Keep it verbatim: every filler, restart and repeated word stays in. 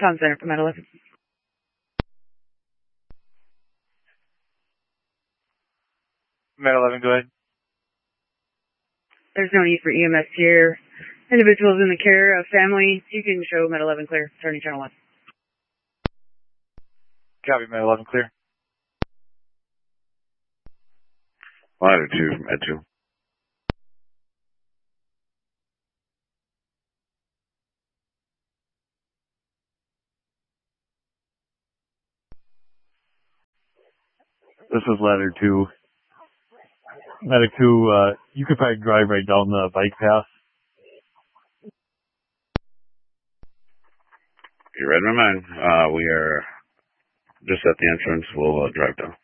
Tom Center for Med eleven. Med eleven, go ahead. There's no need for E M S here. Individuals in the care of family, you can show Med eleven clear. Turning channel one. Copy, Med eleven, clear. Ladder two, Med two. This is ladder two. Medic two, uh, you could probably drive right down the bike path. You read my mind. Uh, we are just at the entrance. We'll uh, drive down.